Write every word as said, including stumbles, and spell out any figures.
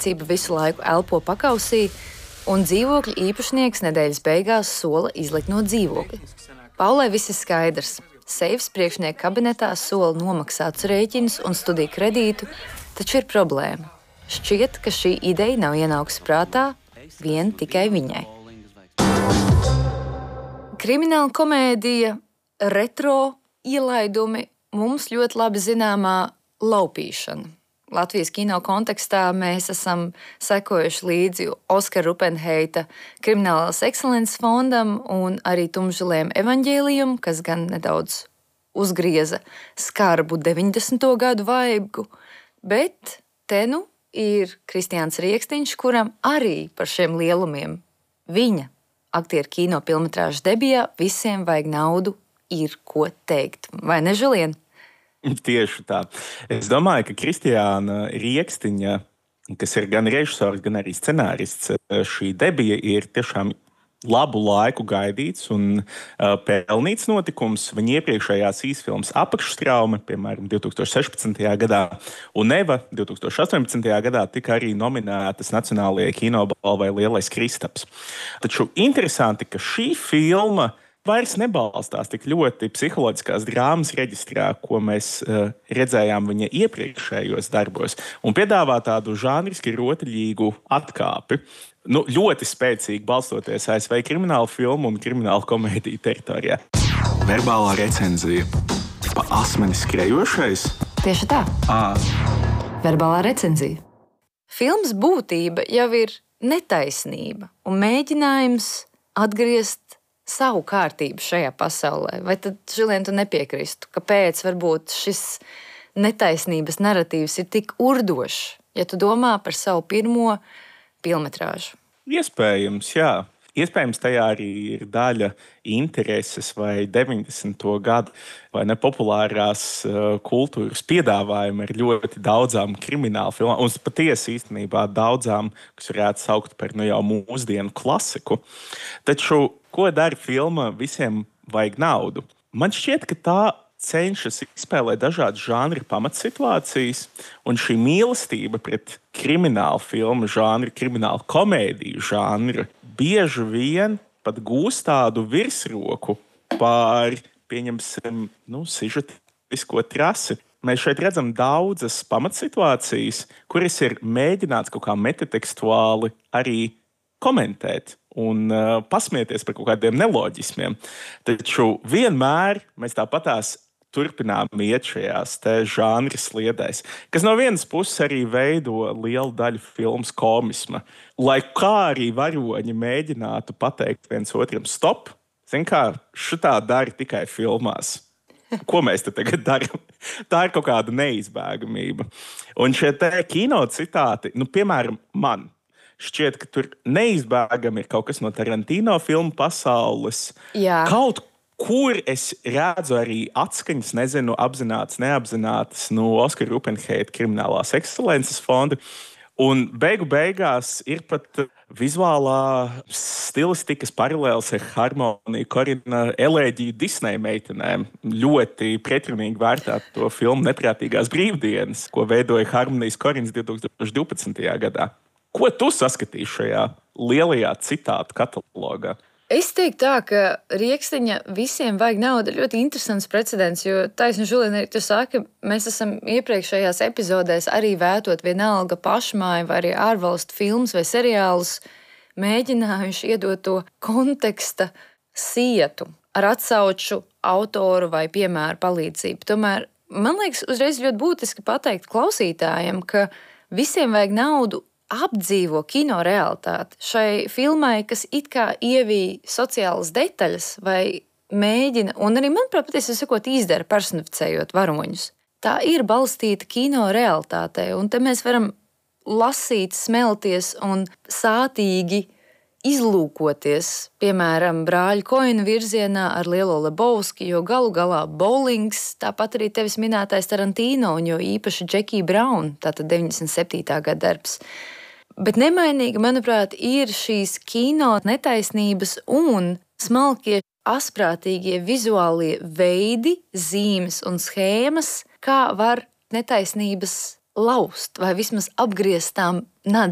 saimniecība visu laiku elpo pakausī, un dzīvokļa īpašnieks nedēļas beigās sola izlikt no dzīvokļa. Paulai viss ir skaidrs. Seifs priekšnieka kabinetā sola nomaksāts rēķinus un studiju kredītu, taču ir problēma. Šķiet, ka šī ideja nav ienākusi prātā vien tikai viņai. Krimināla komēdija, retro ielaidumi, mums ļoti labi zināmā laupīšana. Latvijas kino kontekstā mēs esam sekojuši līdzi Oskara Rupenheita Kriminālās ekscelences fondam un arī Tumšzilajam evaņģēlijam, kas gan nedaudz uzgrieza skarbu deviņdesmito gadu vaigu, bet te nu ir Kristiāns Riekstiņš, kuram arī par šiem lielumiem viņa aktieru kino filmetrāžas debijā Visiem vajag naudu ir ko teikt. Vai ne, Žilien? Tieši tā. Es domāju, ka Kristiāna Riekstiņa, kas ir gan režisors, gan arī scenārists, šī debija ir tiešām labu laiku gaidīts un uh, pelnīts notikums. Viņa iepriekšējās īsfilmas Apakšstraume, piemēram, divtūkstoš sešpadsmitajā gadā, un Eva divtūkstoš astoņpadsmitajā gadā tika arī nominētas Nacionālajai kinobalvai Lielais Kristaps. Taču interesanti, ka šī filma vairs nebalstās tik ļoti psiholoģiskās drāmas reģistrā, ko mēs uh, redzējām viņa iepriekšējos darbos, un piedāvā tādu žanriski rotaļīgu atkāpi, nu, ļoti spēcīgi balstoties A S V kriminālu filmu un kriminālu komēdiju teritorijā. Verbālā recenzija. Pa asmeni skrejošais? Tieši tā. À. Verbālā recenzija. Filmas būtība jau ir netaisnība un mēģinājums atgriezt savu kārtību šajā pasaulē. Vai tad, Žilien, tu nepiekristu, kāpēc varbūt šis netaisnības naratīvs ir tik urdošs, ja tu domā par savu pirmo filmetrāžu? Iespējams, jā. Iespējams, tajā arī ir daļa intereses vai deviņdesmito gadu vai nepopulārās uh, kultūras piedāvājuma ar ļoti daudzām kriminālu filmām, un patiesi īstenībā daudzām, kas varētu saukt par nu jau mūsdienu klasiku. Taču ko dara filma Visiem vajag naudu? Man šķiet, ka tā cenšas izspēlēt dažādas žanra pamatsituācijas, un šī mīlestība pret kriminālu filmu žanru, kriminālu komēdiju žanru bieži vien pat gūst tādu virsroku pār, pieņemsim, nu, sižetisko trasi. Mēs šeit redzam daudzas pamatsituācijas, kuras ir mēģināts kaut kā metatekstuāli arī komentēt un uh, pasmieties par kaut kādiem neloģismiem. Taču vienmēr mēs tāpatās turpinām iet šajās te žanra sliedēs, kas no vienas puses arī veido lielu daļu filmas komisma. Lai kā arī varoņi mēģinātu pateikt viens otram stop, zin kā, šitā dara tikai filmās. Ko mēs te tagad darām? Tā ir kaut kāda neizbēgamība. Un šie te kino citāti, nu, piemēram, man šķiet, ka tur neizbēgami ir kaut kas no Tarantino filmu pasaules. Jā. Kaut kur es redzu arī atskaņas, nezinu, apzinātas, neapzinātas no Oskara Rupenheita Kriminālās ekscelences fonda. Un beigu beigās ir pat vizuālā stilistikas paralēls ar harmoniju Korina elēģiju Disneja meitenēm. Ļoti pretrunīgi vērtēt to filmu Neprātīgās brīvdienas, ko veidoja Harmonijas Korins divtūkstoš divpadsmitajā gadā. Ko tu saskatīji šajā lielajā citātu katalogā? Es teiktu tā, ka Riekstiņa Visiem vajag naudu ļoti interesants precedents, jo taisni, Žilien, arī tu saki, mēs esam iepriekšējās epizodēs arī vētot vienalga pašmāju vai arī ārvalstu filmas vai seriālus, mēģinājuši iedot to konteksta sietu ar atsauču autoru vai piemēru palīdzību. Tomēr, man liekas, uzreiz ļoti būtiski pateikt klausītājiem, ka Visiem vajag naudu apdzīvo kino realitāti. Šai filmai, kas it kā ievīja sociālas detaļas vai mēģina, un arī, manuprāt, patiesi sakot, izdara personificējot varoņus. Tā ir balstīta kino realitātei, un te mēs varam lasīt, smelties un sātīgi izlūkoties, piemēram, brāļu Koena virzienā ar Lielo Lebowski, jo galu galā bowlings, tāpat arī tevis minētais Tarantino, un jo īpaši Jackie Brown, tātad deviņdesmit septītā gada darbs. Bet nemainīgi, manuprāt, ir šīs kino netaisnības un smalkie, asprātīgie vizuālie veidi, zīmes un schēmas, kā var netaisnības laust vai vismaz apgriezt tām